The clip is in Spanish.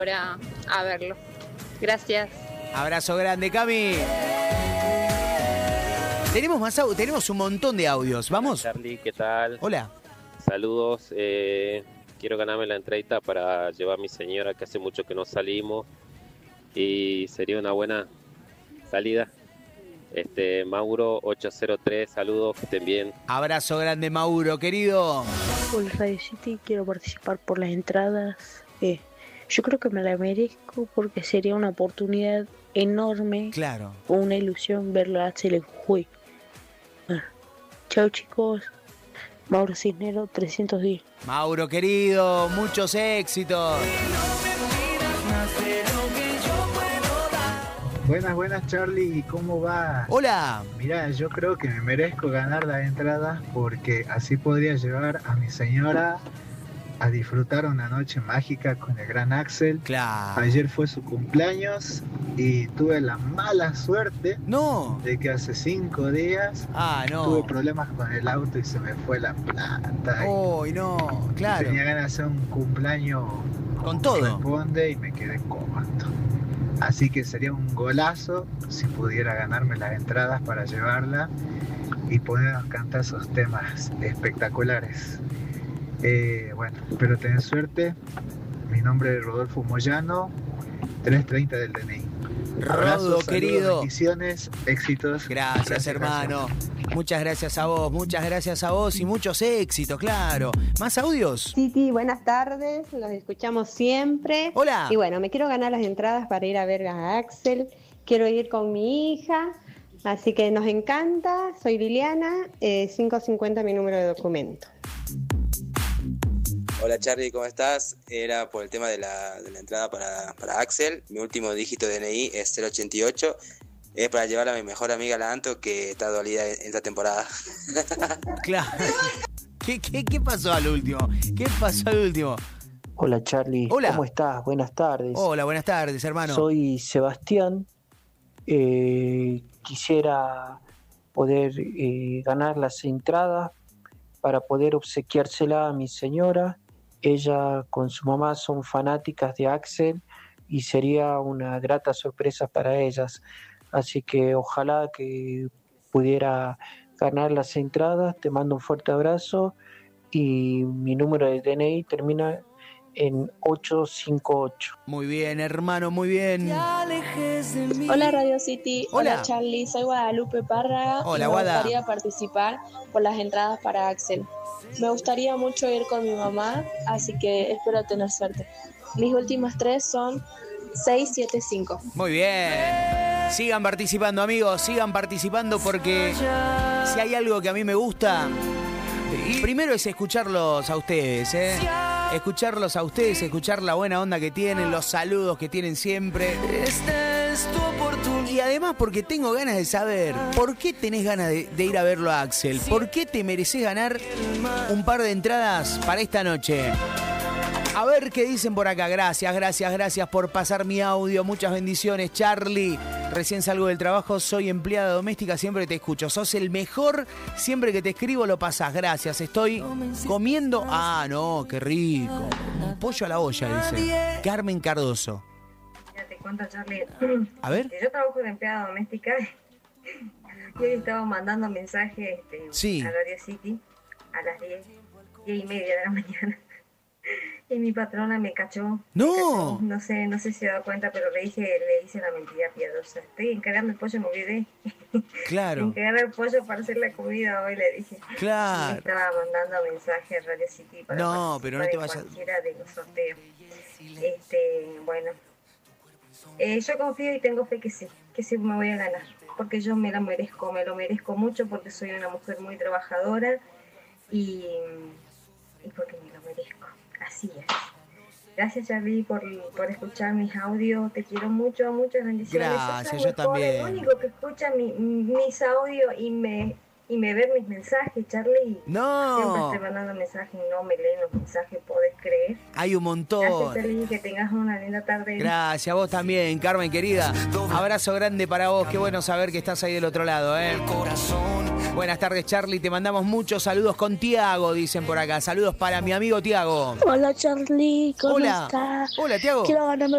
a verlo. Gracias. Abrazo grande, Cami. Tenemos un montón de audios. ¿Vamos? Hola, Charlie, ¿qué tal? Hola. Saludos. Quiero ganarme la entradita para llevar a mi señora, que hace mucho que no salimos. Y sería una buena salida. Mauro 803, saludos, que estén bien. Abrazo grande, Mauro, querido. Hola, Radio City, quiero participar por las entradas. Yo creo que me la merezco porque sería una oportunidad enorme. Claro. Una ilusión verlo a Axel en Jujuy. Bueno, chao chicos. Mauro Cisnero 310. Mauro, querido, muchos éxitos. Buenas Charlie, ¿cómo va? Hola. Mirá, yo creo que me merezco ganar la entrada porque así podría llevar a mi señora a disfrutar una noche mágica con el gran Axel. Claro. Ayer fue su cumpleaños y tuve la mala suerte de que hace 5 días tuve problemas con el auto y se me fue la plata. Claro. Tenía ganas de hacer un cumpleaños con todo. Corresponde y me quedé corto. Así que sería un golazo si pudiera ganarme las entradas para llevarla y podernos cantar esos temas espectaculares. Bueno, espero tener suerte. Mi nombre es Rodolfo Moyano, 330 del DNI. Rodo, querido. Bendiciones, éxitos. Gracias, hermano. Muchas gracias a vos y muchos éxitos, claro. ¿Más audios? Titi, buenas tardes, los escuchamos siempre. Hola. Y bueno, me quiero ganar las entradas para ir a ver a Axel. Quiero ir con mi hija, así que nos encanta. Soy Liliana, 550 mi número de documento. Hola Charlie, ¿cómo estás? Era por el tema de la entrada para Axel. Mi último dígito de DNI es 088. Es para llevar a mi mejor amiga la Anto, que está dolida en esta temporada. Claro. ¿Qué pasó al último? Hola Charlie, Hola. ¿Cómo estás? Buenas tardes. Hola, buenas tardes, hermano. Soy Sebastián. Quisiera poder ganar las entradas para poder obsequiársela a mi señora. Ella con su mamá son fanáticas de Axel y sería una grata sorpresa para ellas. Así que ojalá que pudiera ganar las entradas. Te mando un fuerte abrazo y mi número de DNI termina en 858. Muy bien, hermano, muy bien. Hola Radio City, Hola Charlie, soy Guadalupe Párraga. Hola, y me Guada. gustaría participar por las entradas para Axel. Me gustaría mucho ir con mi mamá, así que espero tener suerte. Mis últimas 3 son 675. Muy bien. Sigan participando, amigos, sigan participando porque si hay algo que a mí me gusta, primero es escucharlos a ustedes, escucharlos a ustedes, escuchar la buena onda que tienen, los saludos que tienen siempre. Y además porque tengo ganas de saber por qué tenés ganas de ir a verlo a Axel, por qué te mereces ganar un par de entradas para esta noche. A ver qué dicen por acá. Gracias por pasar mi audio. Muchas bendiciones, Charlie. Recién salgo del trabajo, soy empleada doméstica, siempre te escucho. Sos el mejor, siempre que te escribo lo pasás. Gracias, estoy comiendo... Ah, no, qué rico. Un pollo a la olla, dice Carmen Cardoso. Ya te cuento, Charlie. A ver. Yo trabajo de empleada doméstica y hoy estaba mandando mensajes Sí. a Radio City a las 10:30 de la mañana. Y mi patrona me cachó. ¡No! No sé si se da cuenta, pero le hice la mentira piadosa. Estoy encargando el pollo, me olvidé. Claro. Encargar el pollo para hacer la comida hoy, le dije. Claro. Y estaba mandando mensajes a Radio City para No, pero no te vayas. cualquiera de los sorteos. Bueno. Yo confío y tengo fe que sí me voy a ganar. Porque yo me lo merezco mucho porque soy una mujer muy trabajadora y porque me lo merezco. Así es. Gracias, Charlie, por escuchar mis audios. Te quiero mucho, muchas bendiciones. Gracias, yo también. El único que escucha mis audios y me ve mis mensajes, Charlie. No. Siempre estoy mandando mensajes y no me leen los mensajes, ¿podés creer? Hay un montón. Gracias, Charlie, que tengas una linda tarde. Gracias, vos también, Carmen, querida. Abrazo grande para vos. Qué bueno saber que estás ahí del otro lado, Buenas tardes, Charlie. Te mandamos muchos saludos con Tiago, dicen por acá. Saludos para mi amigo Tiago. Hola Charlie, ¿cómo Hola. estás? Hola, Tiago. Quiero ganarme